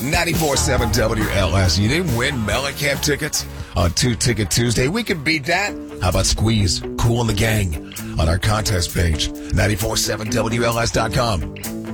94.7 WLS. You didn't win Mellencamp tickets on 2-Ticket Tuesday. We can beat that. How about Squeeze, Cool and the Gang on our contest page, 94.7WLS.com.